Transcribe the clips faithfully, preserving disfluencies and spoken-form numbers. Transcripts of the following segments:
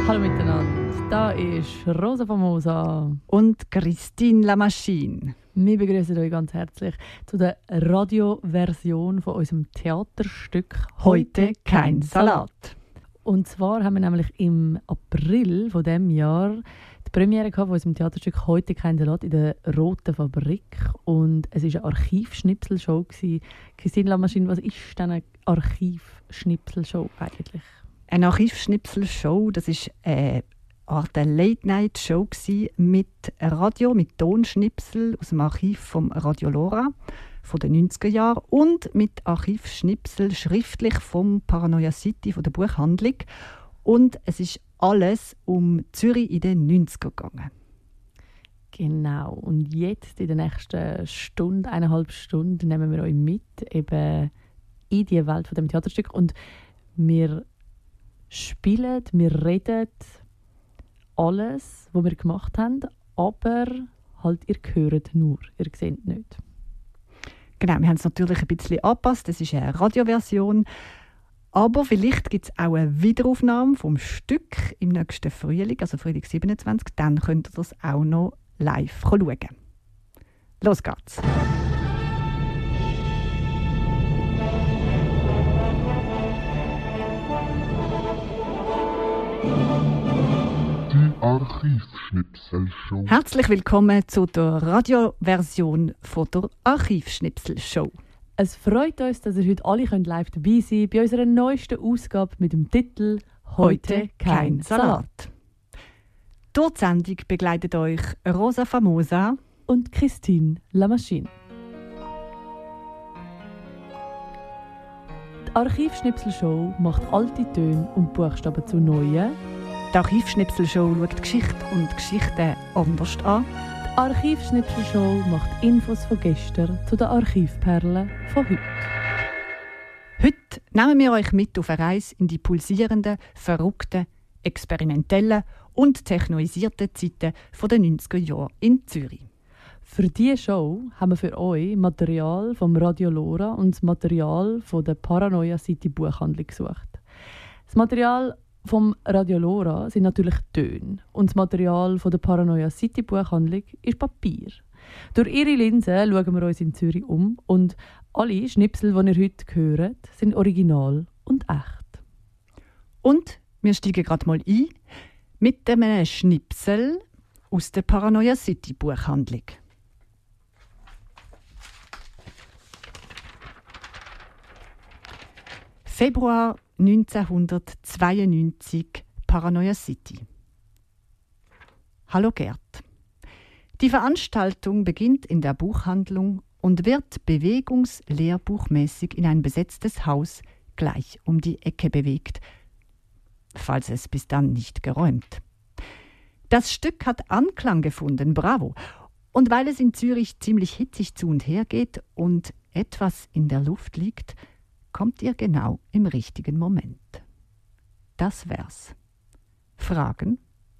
Hallo miteinander, da ist Rosa Famosa und Christine Lamaschine. Wir begrüßen euch ganz herzlich zu der Radioversion von unserem Theaterstück «Heute kein Salat». Und zwar haben wir nämlich im April von diesem Jahr die Premiere gehabt von unserem Theaterstück «Heute kein Salat» in der Roten Fabrik. Und es war eine Archivschnipselshow. Christine Lamaschine, was ist denn eine Archivschnipselshow eigentlich? Eine Archivschnipselshow, das ist eine Art Late-Night-Show mit Radio, mit Tonschnipsel aus dem Archiv vom Radio Lora von den neunziger Jahren und mit Archivschnipsel schriftlich vom Paranoia City, von der Buchhandlung. Und es ist alles um Zürich in den neunziger gegangen. Genau. Und jetzt in der nächsten Stunde, eineinhalb Stunden, nehmen wir euch mit eben in die Welt von dem Theaterstück. Und wir spielen, wir reden alles, was wir gemacht haben, aber halt, ihr hört nur, ihr seht nicht. Genau, wir haben es natürlich ein bisschen angepasst. Das ist eine Radioversion. Aber vielleicht gibt es auch eine Wiederaufnahme vom Stück im nächsten Frühling, also Frühling siebenundzwanzig. Dann könnt ihr das auch noch live schauen. Los geht's! Archivschnipselshow. Herzlich willkommen zu der Radioversion von der Archivschnipselshow. Es freut uns, dass ihr heute alle live dabei sein könnt bei unserer neuesten Ausgabe mit dem Titel «Heute kein Salat». Durch die Sendung begleitet euch Rosa Famosa und Christine Lamaschine. Die Archivschnipselshow macht alte Töne und Buchstaben zu neuen. Die Archivschnipselshow schaut die Geschichte und Geschichten anders an. Die Archivschnipselshow macht Infos von gestern zu den Archivperlen von heute. Heute nehmen wir euch mit auf eine Reise in die pulsierenden, verrückten, experimentellen und technoisierten Zeiten der neunziger Jahre in Zürich. Für diese Show haben wir für euch Material vom Radio Lora und das Material von der Paranoia City Buchhandlung gesucht. Das Material vom Radio Lora sind natürlich Töne und das Material von der Paranoia City Buchhandlung ist Papier. Durch ihre Linsen schauen wir uns in Zürich um und alle Schnipsel, die ihr heute hört, sind original und echt. Und wir steigen gerade mal ein mit einem Schnipsel aus der Paranoia City Buchhandlung. Februar neunzehnhundertzweiundneunzig, Paranoia City. Hallo Gerd. Die Veranstaltung beginnt in der Buchhandlung und wird bewegungslehrbuchmäßig in ein besetztes Haus gleich um die Ecke bewegt, falls es bis dann nicht geräumt. Das Stück hat Anklang gefunden, bravo. Und weil es in Zürich ziemlich hitzig zu und her geht und etwas in der Luft liegt, kommt ihr genau im richtigen Moment. Das wär's. Fragen?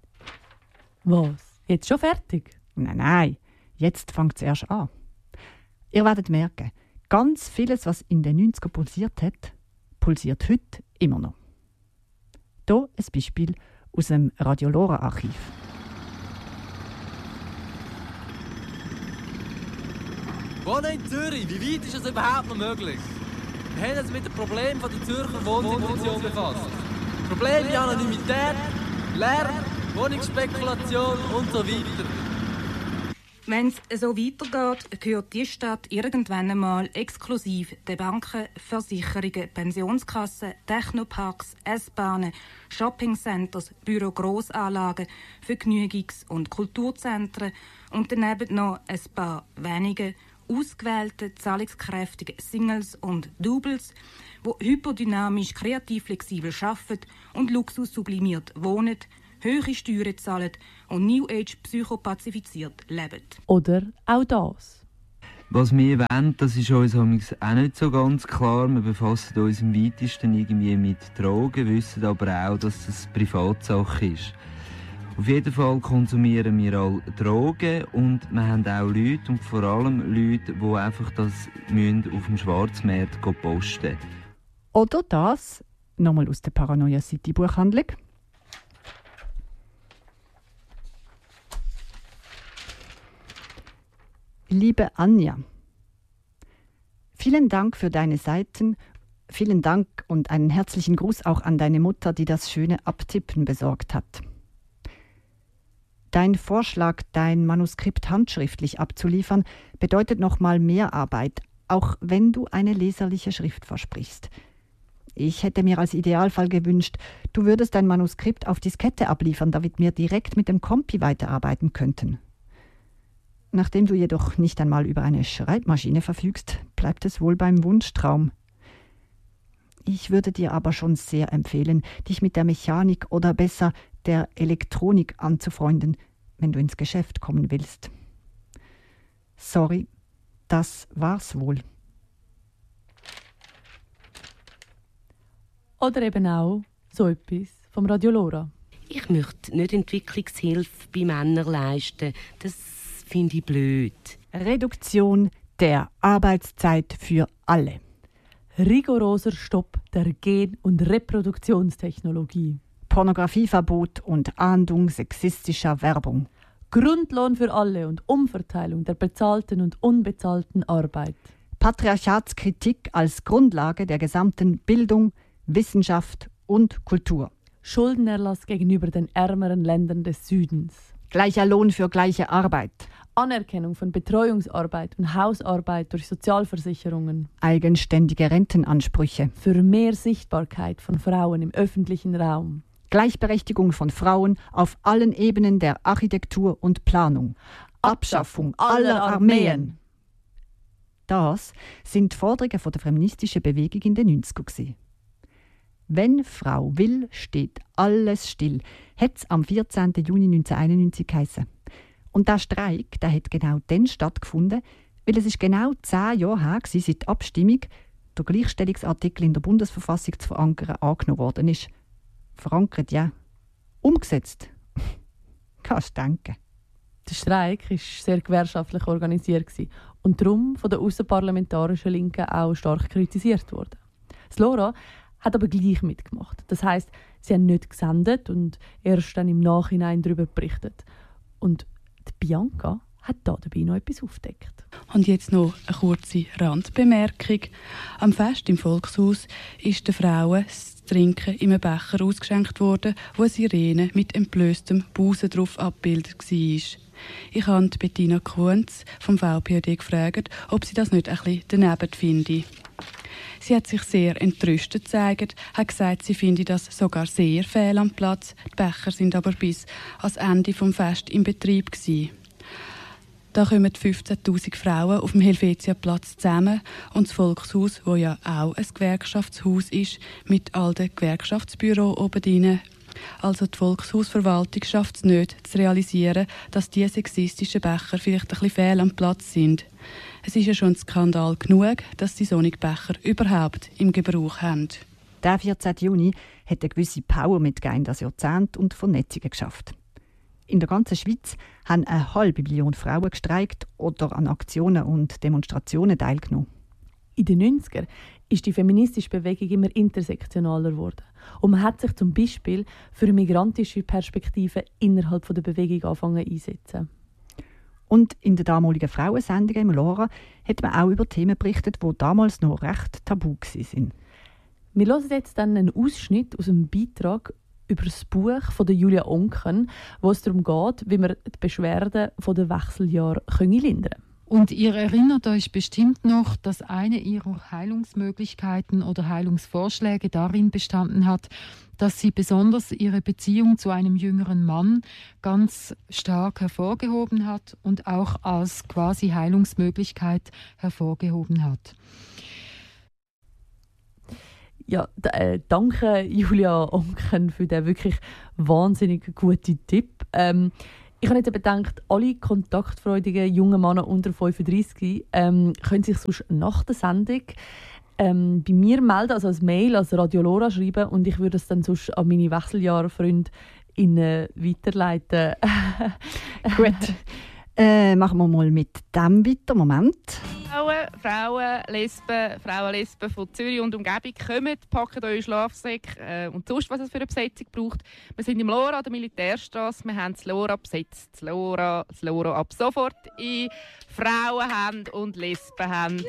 Was? Jetzt schon fertig? Nein, nein, jetzt fängt's erst an. Ihr werdet merken, ganz vieles, was in den neunziger pulsiert hat, pulsiert heute immer noch. Hier ein Beispiel aus dem Radio Lora Archiv. Wohnen in Zürich, wie weit ist das überhaupt noch möglich? Wir haben uns mit dem Problem der Zürcher Wohnsituation befasst. Problem wie Anonymität, Lärm, Wohnungsspekulation und so weiter. Wenn es so weitergeht, gehört die Stadt irgendwann einmal exklusiv den Banken, Versicherungen, Pensionskassen, Technoparks, S-Bahnen, Shoppingcenters, Büro-Grossanlagen, Vergnügungs- und Kulturzentren und daneben noch ein paar wenige ausgewählte, zahlungskräftige Singles und Doubles, die hyperdynamisch, kreativ, flexibel arbeiten und Luxus sublimiert wohnen, hohe Steuern zahlen und New Age psychopazifiziert leben. Oder auch das. Was wir wollen, das ist uns auch nicht so ganz klar. Wir befassen uns im weitesten irgendwie mit Drogen, wissen aber auch, dass das Privatsache ist. Auf jeden Fall konsumieren wir alle Drogen und wir haben auch Leute und vor allem Leute, die einfach das auf dem Schwarzmarkt posten. Oder das, nochmal aus der Paranoia City Buchhandlung. Liebe Anja, vielen Dank für deine Seiten. Vielen Dank und einen herzlichen Gruß auch an deine Mutter, die das schöne Abtippen besorgt hat. Dein Vorschlag, dein Manuskript handschriftlich abzuliefern, bedeutet nochmal mehr Arbeit, auch wenn du eine leserliche Schrift versprichst. Ich hätte mir als Idealfall gewünscht, du würdest dein Manuskript auf Diskette abliefern, damit wir direkt mit dem Kompi weiterarbeiten könnten. Nachdem du jedoch nicht einmal über eine Schreibmaschine verfügst, bleibt es wohl beim Wunschtraum. Ich würde dir aber schon sehr empfehlen, dich mit der Mechanik oder besser der Elektronik anzufreunden, wenn du ins Geschäft kommen willst. Sorry, das war's wohl. Oder eben auch so etwas vom Radio Lora. Ich möchte nicht Entwicklungshilfe bei Männern leisten. Das finde ich blöd. Reduktion der Arbeitszeit für alle. Rigoroser Stopp der Gen- und Reproduktionstechnologie. Pornografieverbot und Ahndung sexistischer Werbung. Grundlohn für alle und Umverteilung der bezahlten und unbezahlten Arbeit. Patriarchatskritik als Grundlage der gesamten Bildung, Wissenschaft und Kultur. Schuldenerlass gegenüber den ärmeren Ländern des Südens. Gleicher Lohn für gleiche Arbeit. Anerkennung von Betreuungsarbeit und Hausarbeit durch Sozialversicherungen. Eigenständige Rentenansprüche. Für mehr Sichtbarkeit von Frauen im öffentlichen Raum. Gleichberechtigung von Frauen auf allen Ebenen der Architektur und Planung. Abschaffung aller Armeen. Das sind Forderungen von der feministischen Bewegung in den neunziger. Wenn Frau will, steht alles still, hat es am vierzehnten Juni neunzehnhunderteinundneunzig geheissen. Und der Streik, der hat genau dann stattgefunden, weil es ist genau zehn Jahre her war, seit die Abstimmung, der Gleichstellungsartikel in der Bundesverfassung zu verankern, angenommen worden ist. Verankert, ja. Umgesetzt. Kannst du denken. Der Streik war sehr gewerkschaftlich organisiert und darum von der ausserparlamentarischen Linken auch stark kritisiert worden. Das Lora hat aber gleich mitgemacht. Das heisst, sie haben nicht gesendet und erst dann im Nachhinein darüber berichtet. Und die Bianca hat da dabei noch etwas aufgedeckt. Und jetzt noch eine kurze Randbemerkung. Am Fest im Volkshaus ist den Frauen das Trinken in einem Becher ausgeschenkt worden, wo eine Sirene mit entblößtem Busen drauf abgebildet war. Ich habe Bettina Kunz vom V P O D gefragt, ob sie das nicht ein bisschen daneben finde. Sie hat sich sehr entrüstet gezeigt, hat gesagt, sie finde das sogar sehr fehl am Platz. Die Becher sind aber bis ans Ende des Festes im Betrieb gewesen. Da kommen fünfzehntausend Frauen auf dem Helvetiaplatz zusammen und das Volkshaus, wo ja auch ein Gewerkschaftshaus ist, mit all den Gewerkschaftsbüros oben drin. Also die Volkshausverwaltung schafft es nicht, zu realisieren, dass diese sexistischen Becher vielleicht ein bisschen fehl am Platz sind. Es ist ja schon ein Skandal genug, dass die Sonic-Becher überhaupt im Gebrauch haben. Der vierzehnten Juni hat eine gewisse Power mitgegeben, das Jahrzehnt und Vernetzungen geschafft. In der ganzen Schweiz haben eine halbe Million Frauen gestreikt oder an Aktionen und Demonstrationen teilgenommen. In den neunzigern ist die feministische Bewegung immer intersektionaler geworden. Und man hat sich zum Beispiel für eine migrantische Perspektive innerhalb der Bewegung angefangen einzusetzen. Und in der damaligen Frauensendung im Lora hat man auch über Themen berichtet, die damals noch recht tabu waren. Wir hören jetzt dann einen Ausschnitt aus einem Beitrag über das Buch von Julia Onken, wo es darum geht, wie man die Beschwerden der Wechseljahre lindern können. Und ihr erinnert euch bestimmt noch, dass eine ihrer Heilungsmöglichkeiten oder Heilungsvorschläge darin bestanden hat, dass sie besonders ihre Beziehung zu einem jüngeren Mann ganz stark hervorgehoben hat und auch als quasi Heilungsmöglichkeit hervorgehoben hat. Ja, d- äh, danke Julia Onken für den wirklich wahnsinnig guten Tipp. Ähm, ich habe jetzt bedenkt, alle kontaktfreudigen jungen Männer unter fünfunddreißig ähm, können sich sonst nach der Sendung ähm, bei mir melden, also als Mail, als Radio Lora schreiben, und ich würde es dann sonst an meine Wechseljahrfreunde weiterleiten. Gut. Äh, machen wir mal mit dem weiter. Moment. Frauen, Frauen, Lesben, Frauen, Lesben von Zürich und Umgebung kommen, packen eure Schlafsäcke äh, und sonst, was es für eine Besetzung braucht. Wir sind im Lora, der Militärstraße. Wir haben das Lora besetzt. Das Lora, das Lora ab sofort in Frauenhand und Lesbenhand.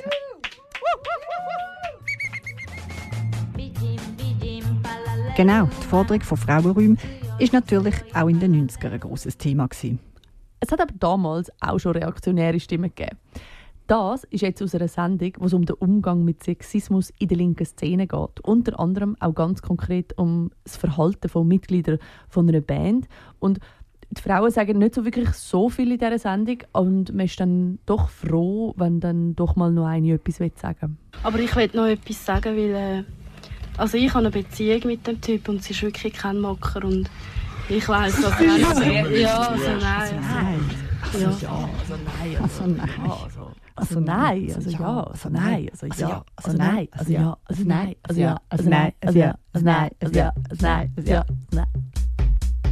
Genau, die Forderung von Frauenräumen war natürlich auch in den neunzigern ein grosses Thema gewesen. Es hat aber damals auch schon reaktionäre Stimmen gegeben. Das ist jetzt aus einer Sendung, wo es um den Umgang mit Sexismus in der linken Szene geht. Unter anderem auch ganz konkret um das Verhalten von Mitgliedern von einer Band. Und die Frauen sagen nicht so wirklich so viel in dieser Sendung und man ist dann doch froh, wenn dann doch mal noch eine etwas sagen will. Aber ich will noch etwas sagen, weil äh, also ich habe eine Beziehung mit dem Typ und sie ist wirklich kein Macker und ich weiss, dass er also, ja, also nein. Also nein. Also nein. Also nein. Also ja. Also nein. Also ja. Also nein. Also ja. Also nein. Also ja. Also nein. Also ja. Also nein. Also ja. Also nein. Also ja.